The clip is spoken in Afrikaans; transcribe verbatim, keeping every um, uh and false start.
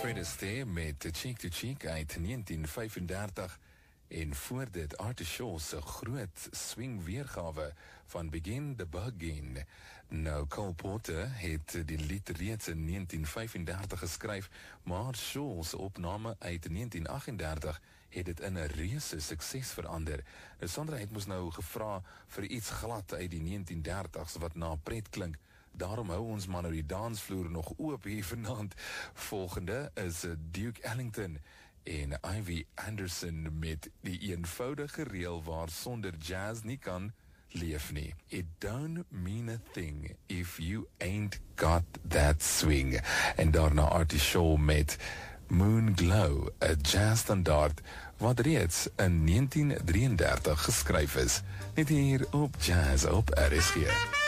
Fred Astaire met Cheek to Cheek uit negentien vyfendertig en voor dit Artie Shaw se groot swing weergawe van Begin the Begin. Nou, Cole Porter het die lied reeds in negentien vyfendertig geskryf, maar Shaw se opname uit negentien agtendertig het dit in 'n reuse sukses verander. Nou, Sandra het mos nou gevra vir iets glad uit die negentien dertigs wat na pret klink. Daarom hou ons maar nou die dansvloer nog oop hier vanaand. Volgende is Duke Ellington en Ivy Anderson met die eenvoudige reël waar sonder jazz nie kan leef nie. It don't mean a thing if you ain't got that swing. En daarna Artie Shaw met Moon Glow, 'n jazzstandaard wat reeds in negentien drieëndertig geskryf is. Net hier op Jazz op R S G.